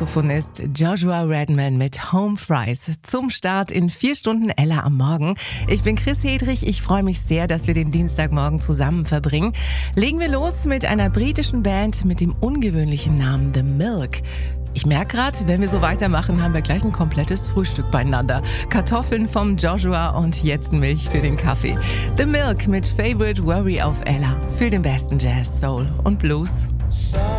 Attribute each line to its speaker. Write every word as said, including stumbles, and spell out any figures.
Speaker 1: Saxophonist Joshua Redman mit Home Fries. Zum Start in vier Stunden Ella am Morgen. Ich bin Chris Hedrich. Ich freue mich sehr, dass wir den Dienstagmorgen zusammen verbringen. Legen wir los mit einer britischen Band mit dem ungewöhnlichen Namen The Milk. Ich merke gerade, wenn wir so weitermachen, haben wir gleich ein komplettes Frühstück beieinander. Kartoffeln vom Joshua und jetzt Milch für den Kaffee. The Milk mit Favorite Worry auf Ella für den besten Jazz, Soul und Blues.